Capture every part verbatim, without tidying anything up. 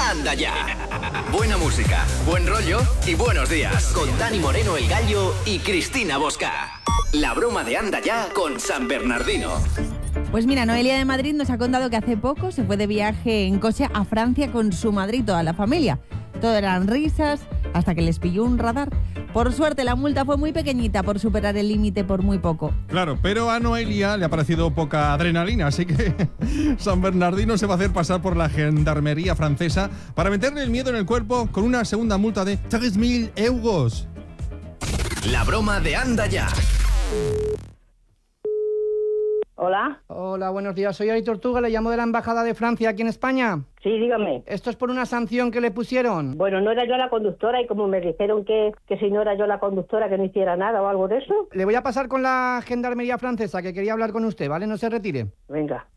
Anda Ya. Buena música, buen rollo y buenos días. Con Dani Moreno el Gallo y Cristina Bosca. La broma de Anda Ya con San Bernardino. Pues mira, Noelia de Madrid nos ha contado que hace poco se fue de viaje en coche a Francia con su madre y toda la familia. Todo eran risas hasta que les pilló un radar. Por suerte la multa fue muy pequeñita por superar el límite por muy poco. Claro, pero a Noelia le ha parecido poca adrenalina, así que San Bernardino se va a hacer pasar por la gendarmería francesa para meterle el miedo en el cuerpo con una segunda multa de tres mil euros. La broma de Anda Ya. Hola. Hola, buenos días. Soy Ari Tortuga, le llamo de la Embajada de Francia aquí en España. Sí, dígame. Esto es por una sanción que le pusieron. Bueno, no era yo la conductora y como me dijeron que, que si no era yo la conductora que no hiciera nada o algo de eso. Le voy a pasar con la Gendarmería francesa, que quería hablar con usted, ¿vale? No se retire. Venga.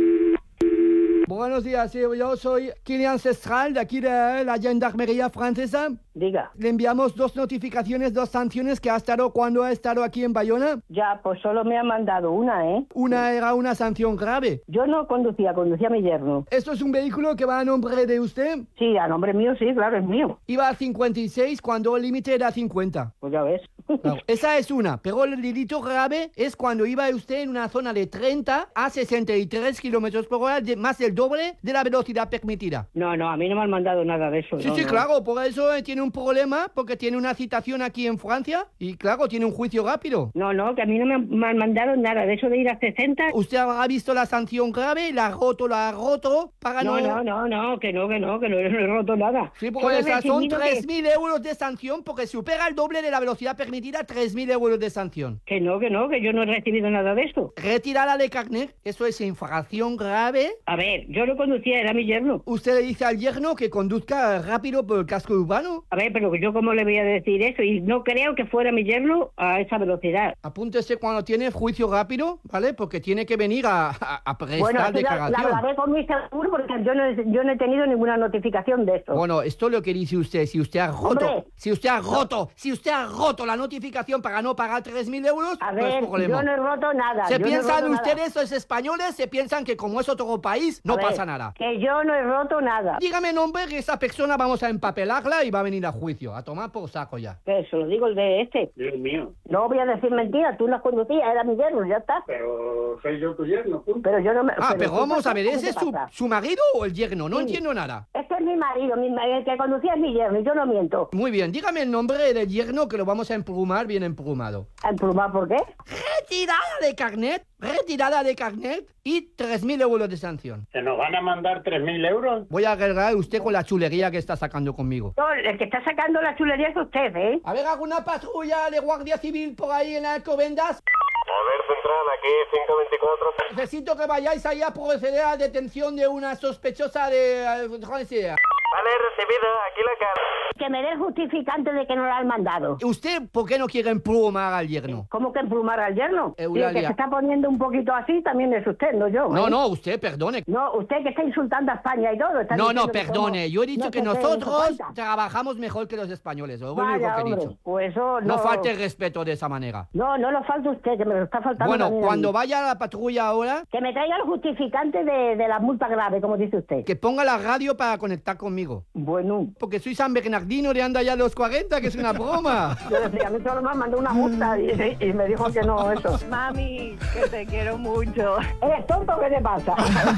Buenos días, sí, yo soy Kilian Ancestral de aquí de la Gendarmería francesa. Diga. Le enviamos dos notificaciones, dos sanciones que ha estado cuando ha estado aquí en Bayona. Ya, pues solo me han mandado una, ¿eh? Una era una sanción grave. Yo no conducía, conducía a mi yerno. ¿Esto es un vehículo que va a nombre de usted? Sí, a nombre mío, sí, claro, es mío. Iba a cincuenta y seis cuando el límite era cincuenta. Pues ya ves. Claro. Esa es una, pero el delito grave es cuando iba usted en una zona de treinta a sesenta y tres kilómetros por hora, de, más del doble de la velocidad permitida. No, no, a mí no me han mandado nada de eso. Sí, no, sí, no. claro, por eso eh, tiene un problema, porque tiene una citación aquí en Francia y, claro, tiene un juicio rápido. No, no, que a mí no me han, me han mandado nada de eso de ir a sesenta. ¿Usted ha visto la sanción grave? ¿La ha roto, la ha roto? Para No, no, no, no, no, que no, que no, que no, no he roto nada. Sí, porque Solo he esas son recibido tres que- mil euros de sanción porque supera el doble de la velocidad permitida, tres mil euros de sanción. Que no, que no, que yo no he recibido nada de esto. Retirada de carnet, eso es infracción grave. A ver, yo no conducía, era mi yerno. Usted le dice al yerno que conduzca rápido por el casco urbano. A ver, pero yo cómo le voy a decir eso, y no creo que fuera mi yerno a esa velocidad. Apúntese cuando tiene juicio rápido, ¿vale? Porque tiene que venir a, a, a prestar Bueno, eso ya la declaración. hablaré con mi seguro porque yo no, he- yo no he tenido ninguna notificación de esto. Bueno, esto es lo que dice usted. Si usted ha roto, Hombre. si usted ha roto, si usted ha roto la notificación para no pagar tres mil euros, a no ver, es problema. yo no he roto nada. Se yo no he piensan roto nada. ustedes, los españoles, se piensan que como es otro país, no A ver, pasa nada. Que yo no he roto nada. Dígame nombre que esa persona vamos a empapelarla y va a venir a juicio. A tomar por saco ya. Que eso lo digo el de este. Dios mío, No voy a decir mentiras, tú las conducías, era mi yerno, ya está. pero soy yo tu yerno, punto. Pero yo no me... Ah, pero tú, vamos a ver, ¿cómo ¿ese te es su, pasa? su marido o el yerno? No Sí. entiendo nada. Este es mi marido, mi, el que conducía es mi yerno, y yo no miento. Muy bien, dígame el nombre del yerno que lo vamos a emplumar bien emplumado. ¿Emplumar por qué? Retirada de carnet, retirada de carnet y tres mil euros de sanción. ¿Se nos van a mandar tres mil euros? Voy a agregar usted con la chulería que está sacando conmigo. No, el que está sacando la chulería es usted, ¿eh? A ver, ¿alguna patrulla de Guardia Civil por ahí en Alcobendas? A ver, central, aquí cinco veinticuatro. Necesito que vayáis ahí a proceder a la detención de una sospechosa de... eh, ¿cómo se llama? Vale, recibido, aquí la cara. Que me dé el justificante de que no lo han mandado. ¿Usted por qué no quiere emplumar al yerno? ¿Cómo que emplumar al yerno? Y el que Eulalia. se está poniendo un poquito así también es usted, no yo. No, ¿eh? no, usted, perdone. No, usted que está insultando a España y todo. Está No, no, diciendo que perdone. somos- Yo he dicho no que sé qué, nosotros no sé cuántas. trabajamos mejor que los españoles. Lo único Vaya, que he hombre, dicho. pues eso no... No falte el respeto de esa manera. No, no lo falta usted, que me lo está faltando Bueno, también a cuando mí. vaya a la patrulla ahora, Que me traiga el justificante de, de la multa grave, como dice usted. que ponga la radio para conectar conmigo. Bueno, Porque soy San Bernardino de anda ya a los cuarenta, que es una broma. yo decía, a mí solo me mandó una multa y, y me dijo que no, eso. Mami, que te quiero mucho. ¿Eres tonto o qué te pasa?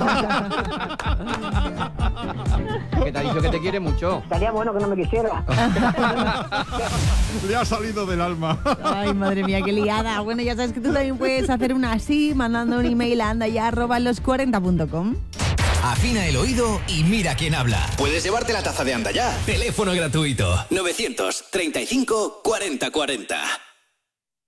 Que te ha dicho que te quiere mucho. Estaría bueno que no me quisiera. Le ha salido del alma. Ay, madre mía, qué liada. Bueno, ya sabes que tú también puedes hacer una así mandando un email a andaya arroba los cuarenta punto com. Afina el oído y mira quién habla. Puedes llevarte la taza de Anda Ya. Teléfono gratuito. novecientos treinta y cinco cuarenta cuarenta.